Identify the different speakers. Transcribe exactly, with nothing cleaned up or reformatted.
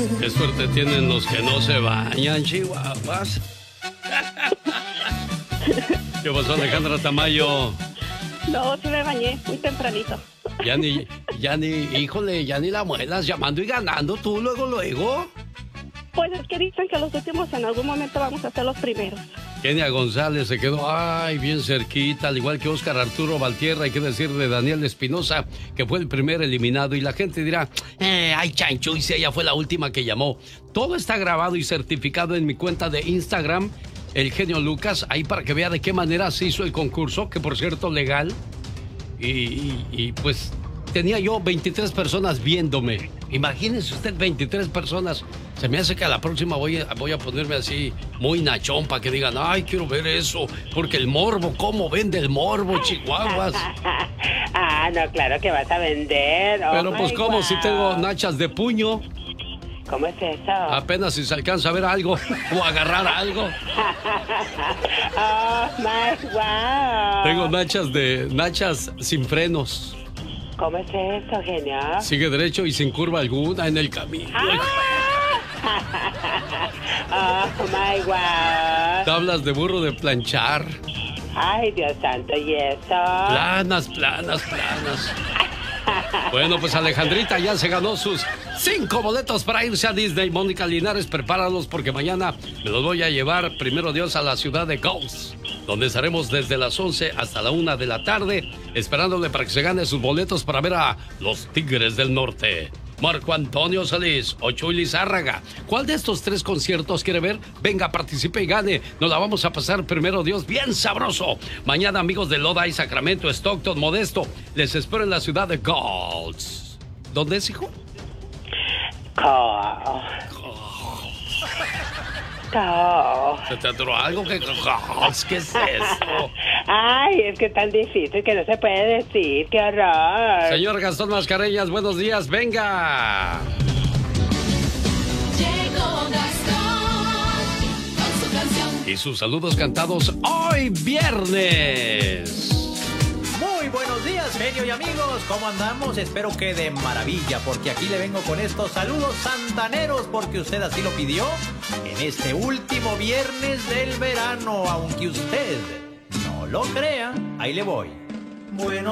Speaker 1: Qué suerte tienen los que no se bañan, chihuahuas. ¿Qué pasó, Alejandra Tamayo?
Speaker 2: No, sí me bañé muy tempranito.
Speaker 1: Ya ni, ya ni, híjole, ya ni la muelas llamando y ganando tú luego, luego.
Speaker 2: Pues es que dicen que los últimos en algún momento vamos a ser los primeros.
Speaker 1: Kenia González se quedó, ay, bien cerquita, al igual que Óscar Arturo Valtierra, hay que decir de Daniel Espinosa, que fue el primer eliminado, y la gente dirá, eh, ay, chancho, y si ella fue la última que llamó. Todo está grabado y certificado en mi cuenta de Instagram, El Genio Lucas, ahí para que vea de qué manera se hizo el concurso, que por cierto, legal, y, y, y pues tenía yo veintitrés personas viéndome. Imagínese usted, veintitrés personas. Se me hace que a la próxima voy a, voy a ponerme así muy nachón para que digan, ay, quiero ver eso, porque el morbo, ¿cómo vende el morbo, chihuahuas?
Speaker 3: Ah, no, claro que vas a vender. Oh,
Speaker 1: pero pues, ¿cómo
Speaker 3: wow.
Speaker 1: si tengo nachas de puño?
Speaker 3: ¿Cómo es eso?
Speaker 1: Apenas si se alcanza a ver algo o agarrar algo.
Speaker 3: Oh, my wow.
Speaker 1: Tengo nachas de nachas sin frenos.
Speaker 3: ¿Cómo es eso, genio?
Speaker 1: Sigue derecho y sin curva alguna en el camino.
Speaker 3: Oh, my wow.
Speaker 1: Tablas de burro de planchar.
Speaker 3: Ay, Dios santo, ¿y eso?
Speaker 1: Planas, planas, planas. Bueno, pues Alejandrita ya se ganó sus cinco boletos para irse a Disney. Mónica Linares, prepáralos porque mañana me los voy a llevar, primero Dios, a la ciudad de Gulf, donde estaremos desde las once hasta la una de la tarde, esperándole para que se gane sus boletos para ver a los Tigres del Norte. Marco Antonio Solís o Chuy Lizárraga. ¿Cuál de estos tres conciertos quiere ver? Venga, participe y gane. Nos la vamos a pasar, primero Dios, bien sabroso. Mañana, amigos de Lodi, Sacramento, Stockton, Modesto, les espero en la ciudad de Gulf. ¿Dónde es, hijo?
Speaker 3: Oh. Oh.
Speaker 1: ¿Se te atoró algo? ¿Qué, ¿Qué es eso?
Speaker 3: Ay, es que es tan difícil que no se puede decir. ¡Qué horror!
Speaker 1: Señor Gastón Mascareñas, buenos días, venga.
Speaker 4: Llegó Gastón con su canción.
Speaker 1: Y sus saludos cantados hoy viernes.
Speaker 5: Muy buenos días, genio y amigos. ¿Cómo andamos? Espero que de maravilla, porque aquí le vengo con estos saludos santaneros, porque usted así lo pidió en este último viernes del verano, aunque usted no lo crea. Ahí le voy. Bueno.